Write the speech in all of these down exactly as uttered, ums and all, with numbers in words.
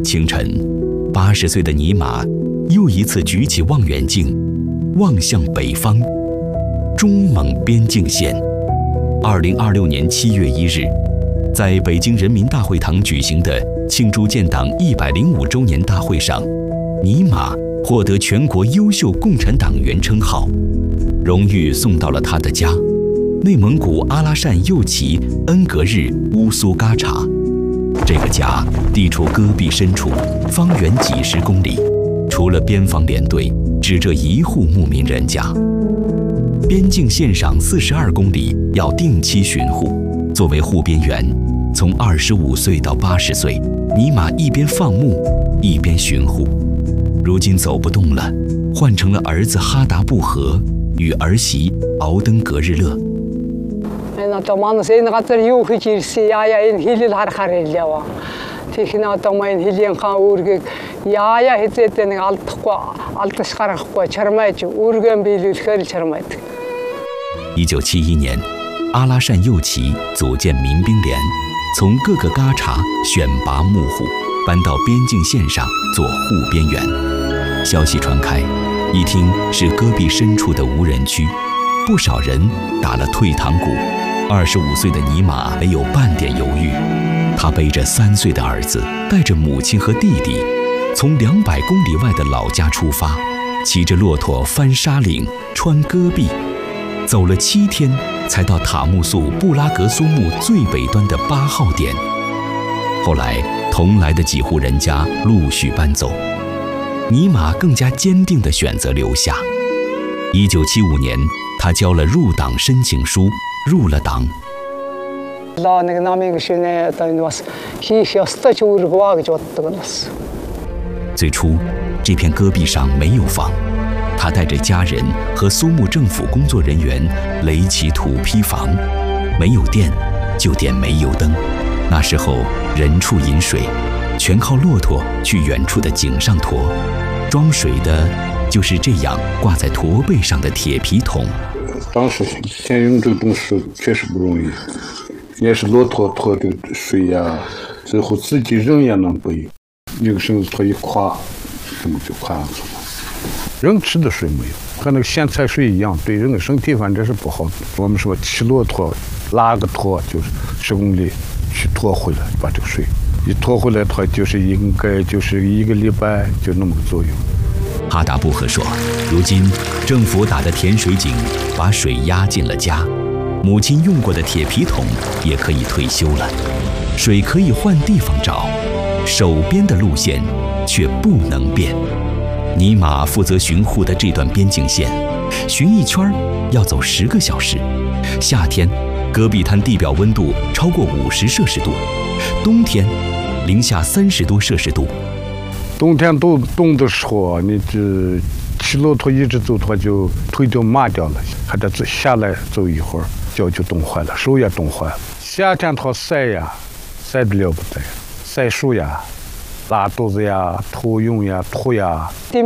清晨，八十岁的尼玛又一次举起望远镜，望向北方，中蒙边境线。二零二六年七月一日，在北京人民大会堂举行的庆祝建党一百零五周年大会上，尼玛获得全国优秀共产党员称号，荣誉送到了他的家——内蒙古阿拉善右旗恩格日乌苏嘎察。这个家地处戈壁深处，方圆几十公里，除了边防连队，只这一户牧民人家。边境线上四十二公里要定期巡护，作为护边员，从二十五岁到八十岁，尼玛一边放牧，一边巡护。如今走不动了，换成了儿子哈达布和与儿媳敖登格日乐。一九七一年，阿拉善右旗组建民兵连，从各个嘎察选拔牧户，搬到边境线上做护边员。消息传开，一听是戈壁深处的无人区，不少人打了退堂鼓。二十五岁的尼玛没有半点犹豫，他背着三岁的儿子，带着母亲和弟弟，从两百公里外的老家出发，骑着骆驼翻沙岭，穿戈壁，走了七天，才到塔木素布拉格苏木最北端的八号点。后来，同来的几户人家陆续搬走，尼玛更加坚定地选择留下。一九七五年，他交了入党申请书，入了党。最初，这片戈壁上没有房，他带着家人和苏木政府工作人员垒起土坯房，没有电就点煤油灯。那时候人畜饮水，全靠骆驼去远处的井上驮，装水的就是这样挂在驼背上的铁皮桶。 当时先用这个东西确实不容易，也是骆驼驮的水呀，最后自己人也能背，一个绳子驮一跨，这么就跨上去了。人吃的水没有，和那个咸菜水一样，对人的身体反正是不好的。我们说骑骆驼拉个驼就是十公里去驮回来，把这个水一驮回来，它就是应该就是一个礼拜就那么个作用。 哈达布和说，如今政府打的甜水井把水压进了家，母亲用过的铁皮桶也可以退休了，水可以换地方找，手边的路线却不能变。尼玛负责巡护的这段边境线，巡一圈要走十个小时。夏天，戈壁滩地表温度超过五十摄氏度，冬天零下三十多摄氏度。 冬天都冻的时候，你这骑骆驼一直走的话，就腿就麻掉了，还得下来走一会儿，脚就冻坏了，手也冻坏了。夏天它晒呀，晒得了不得，晒树呀，拉肚子呀，头晕呀，吐呀。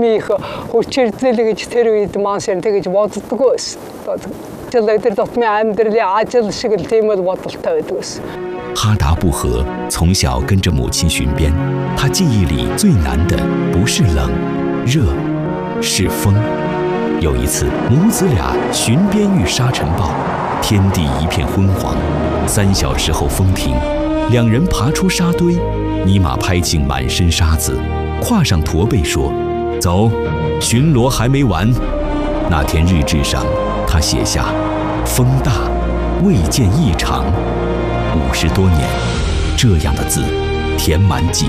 哈达布和从小跟着母亲巡边，他记忆里最难的不是冷、热，是风。有一次，母子俩巡边遇沙尘暴，天地一片昏黄。三小时后风停，两人爬出沙堆，尼玛拍净满身沙子，跨上驼背说：“走，巡逻还没完。”那天日志上，他写下：“风大，未见异常。”五十多年，这样的字填满几